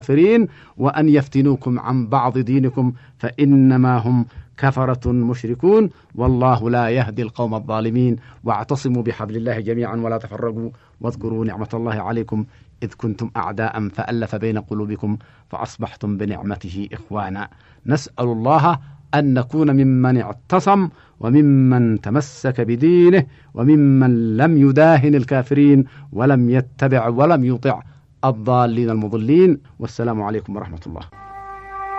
الكافرين وأن يفتنوكم عن بعض دينكم فإنما هم كفرة مشركون والله لا يهدي القوم الظالمين. واعتصموا بحبل الله جميعا ولا تفرقوا واذكروا نعمة الله عليكم إذ كنتم أعداء فألف بين قلوبكم فأصبحتم بنعمته إخوانا. نسأل الله أن نكون ممن اعتصم وممن تمسك بدينه وممن لم يداهن الكافرين ولم يتبع ولم يطع الضالين المضلين. والسلام عليكم ورحمة الله.